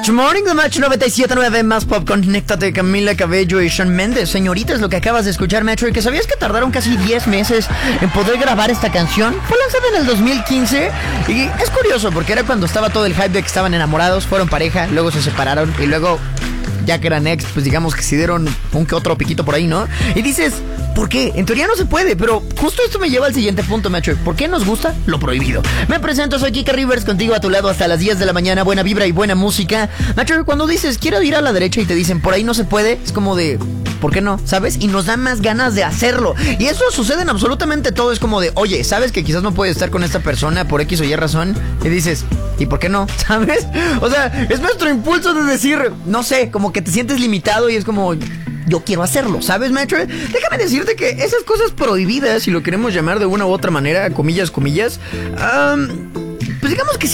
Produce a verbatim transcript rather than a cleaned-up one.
Match Morning de Match noventa y siete punto nueve Más Pop. Conéctate, Camila Cabello y Shawn Mendes. Señorita, es lo que acabas de escuchar, Metro. ¿Y que sabías que tardaron casi diez meses en poder grabar esta canción? Fue lanzada en el dos mil quince. Y es curioso porque era cuando estaba todo el hype de que estaban enamorados, fueron pareja, luego se separaron y luego, ya que eran ex, pues digamos que se dieron un que otro piquito por ahí, ¿no? Y dices, ¿por qué? En teoría no se puede, pero justo esto me lleva al siguiente punto, macho. ¿Por qué nos gusta lo prohibido? Me presento, soy Kika Rivers, contigo a tu lado hasta las diez de la mañana. Buena vibra y buena música. Macho, cuando dices, quiero ir a la derecha y te dicen, por ahí no se puede, es como de, ¿por qué no? ¿Sabes? Y nos da más ganas de hacerlo. Y eso sucede en absolutamente todo. Es como de, oye, ¿sabes que quizás no puedes estar con esta persona por X o Y razón? Y dices, ¿y por qué no? ¿Sabes? O sea, es nuestro impulso de decir, no sé, como que te sientes limitado y es como, yo quiero hacerlo, ¿sabes, Metro? Déjame decirte que esas cosas prohibidas, si lo queremos llamar de una u otra manera, comillas, comillas, um, pues digamos que sí